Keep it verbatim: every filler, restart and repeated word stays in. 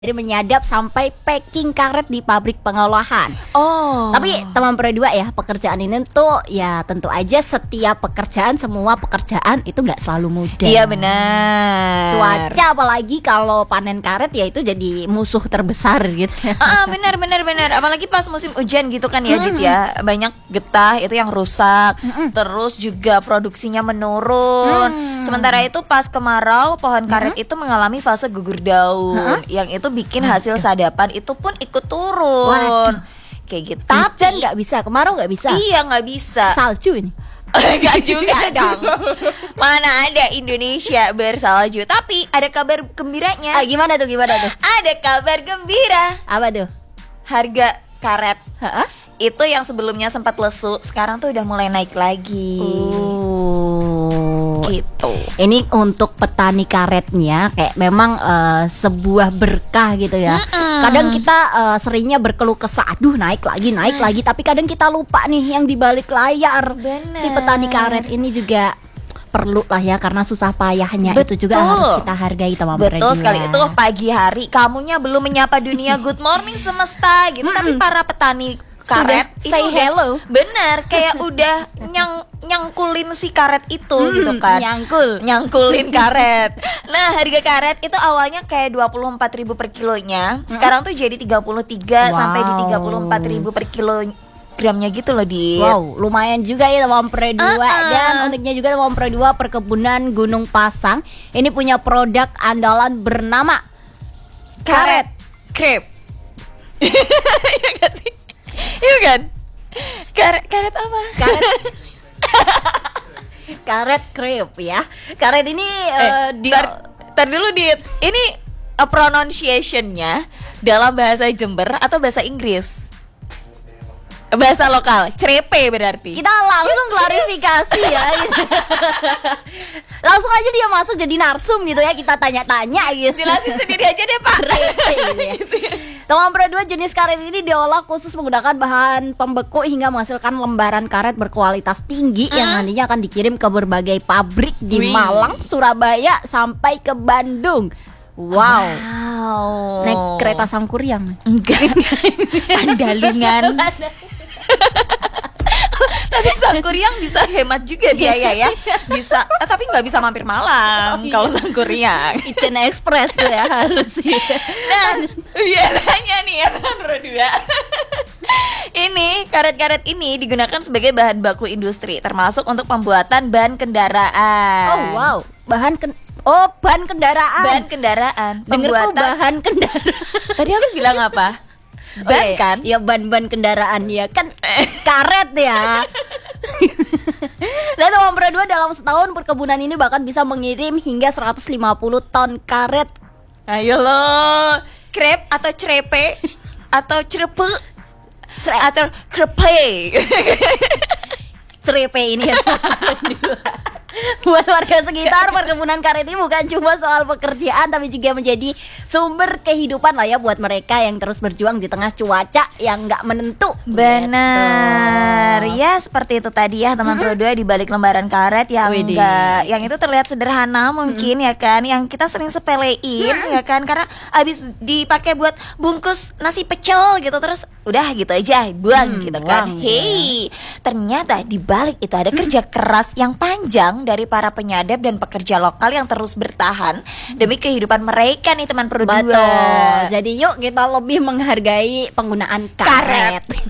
Dari menyadap sampai packing karet di pabrik pengolahan. Oh. Tapi teman Pro dua ya, pekerjaan ini tuh ya tentu aja setiap pekerjaan, semua pekerjaan itu nggak selalu mudah. Iya benar. Cuaca apalagi kalau panen karet ya itu jadi musuh terbesar gitu. Ah benar benar benar. Apalagi pas musim hujan gitu kan ya, Dit ya. Banyak getah itu yang rusak. Mm-mm. Terus juga produksinya menurun. Mm. Sementara itu pas kemarau pohon karet mm-hmm. itu mengalami fase gugur daun. Mm-hmm. Yang itu bikin hasil sadapan itu pun ikut turun. Waduh. Kayak gitu. Tapi nggak bisa, kemarau nggak bisa. Iya nggak bisa. Salju ini. Gak juga dong. Mana ada Indonesia bersalju. Tapi ada kabar gembiranya. Ah, gimana tuh gimana tuh? Ada kabar gembira. Apa tuh? Harga karet Ha-ha? itu yang sebelumnya sempat lesu, sekarang tuh udah mulai naik lagi. Oh. Gitu. Ini untuk petani karetnya kayak memang uh, sebuah berkah gitu ya. Mm-mm. Kadang kita uh, seringnya berkeluh kesah, aduh naik lagi, naik mm. lagi. Tapi kadang kita lupa nih yang di balik layar. Bener. Si petani karet ini juga perlu lah ya, karena susah payahnya. Betul. Itu juga harus kita hargai teman Pro dua. Betul sekali. Itu pagi hari kamunya belum menyapa dunia good morning semesta gitu. Mm-mm. Tapi para petani karet sudah say hello. Bener, kayak udah nyang nyangkulin si karet itu hmm, gitu kan. Nyangkul. Nyangkulin karet. Nah, harga karet itu awalnya kayak dua puluh empat ribu per kilonya. Sekarang tuh jadi tiga puluh tiga wow. sampai di tiga puluh empat ribu per kilo gramnya gitu loh, Dit. Wow, lumayan juga ya teman Pro dua. Uh-uh. Dan uniknya juga teman Pro dua, perkebunan Gunung Pasang ini punya produk andalan bernama karet crepe. Iya gak sih? Iya kan? Karet karet apa? Karet karet crepe ya. Karet ini eh, uh, di tar, tar dulu Dit. Ini uh, pronunciation-nya dalam bahasa Jember atau bahasa Inggris? Bahasa lokal, crepe berarti. Kita langsung klarifikasi ya. Langsung aja dia masuk jadi narsum gitu ya, kita tanya-tanya gitu. Jelasin sendiri aja deh, Pak. Gitu ya. Teman Pro dua, jenis karet ini diolah khusus menggunakan bahan pembeku hingga menghasilkan lembaran karet berkualitas tinggi mm. yang nantinya akan dikirim ke berbagai pabrik di Wih. Malang, Surabaya sampai ke Bandung. Wow. wow. Naik kereta Sangkuriang? Enggak. Pandalingan. Tapi Sangkuriang bisa hemat juga biaya ya. Bisa, eh, tapi nggak bisa mampir Malang oh, iya. kalau Sangkuriang. Kitchen Express tuh ya harus ya. Nah, biasanya nih ya teman Pro dua. Ini karet-karet ini digunakan sebagai bahan baku industri, termasuk untuk pembuatan ban kendaraan. Oh wow, bahan ken Oh ban kendaraan. Ban kendaraan. Pembuatan bahan kendaraan. Tadi aku bilang apa? Ban oh, iya. kan? Ya ban-ban kendaraan ya kan karet ya. Dan teman Pro dua, dalam setahun perkebunan ini bahkan bisa mengirim hingga seratus lima puluh ton karet. Ayo lo, crepe atau crepe atau crepe atau crepe. Crepe ini ya. Buat warga sekitar, perkebunan karet ini bukan cuma soal pekerjaan, tapi juga menjadi sumber kehidupan lah ya buat mereka yang terus berjuang di tengah cuaca yang nggak menentu. Benar, gitu. Ya seperti itu tadi ya teman Pro dua, di balik lembaran karet yang enggak, yang itu terlihat sederhana mungkin mm. ya kan, yang kita sering sepelein mm. ya kan, karena abis dipakai buat bungkus nasi pecel gitu terus udah gitu aja buang mm, gitu kan. Buang, Hei, ya. Ternyata di balik itu ada kerja keras yang panjang dari para penyadap dan pekerja lokal yang terus bertahan demi kehidupan mereka nih teman Pro dua. Jadi yuk kita lebih menghargai penggunaan karet, karet.